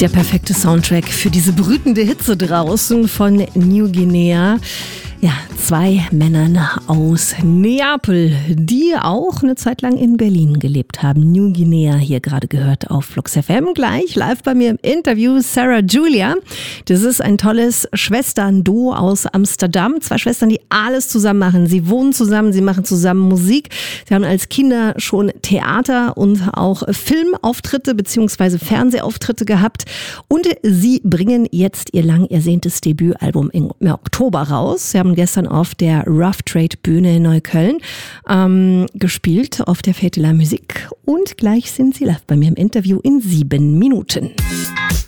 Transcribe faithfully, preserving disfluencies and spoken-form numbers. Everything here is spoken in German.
Der perfekte Soundtrack für diese brütende Hitze draußen von New Guinea. Ja, zwei Männern aus Neapel, die auch eine Zeit lang in Berlin gelebt haben. New Guinea hier gerade gehört auf Flux F M. Gleich live bei mir im Interview Sarah Julia. Das ist ein tolles Schwestern-Duo aus Amsterdam. Zwei Schwestern, die alles zusammen machen. Sie wohnen zusammen, sie machen zusammen Musik. Sie haben als Kinder schon Theater und auch Filmauftritte bzw. Fernsehauftritte gehabt. Und sie bringen jetzt ihr lang ersehntes Debütalbum im Oktober raus. Sie haben gestern auf der Rough Trade Bühne in Neukölln ähm, gespielt, auf der Fête de la Musique. Und gleich sind sie live bei mir im Interview in sieben Minuten.